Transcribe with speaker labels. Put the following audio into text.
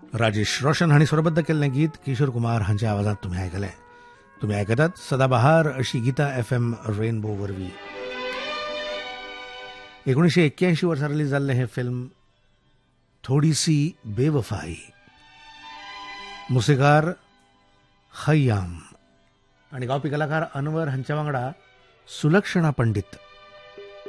Speaker 1: राजेश रोशन हांणी स्वरबद्ध केल्लें गीत किशोर कुमार हांच्या आवाजांत तुमी आयकलें. तुमी आयकतात सदाबहार अशी गितां FM रेनबो वरवीं. 1981 वर्सा रिलीज जाल्लें हें फिल्म थोडी सी बेवफाई. मुसेकार खय्याम आनी गावपी कलाकार अनवर हांच्या वांगडा सुलक्षणा पंडित.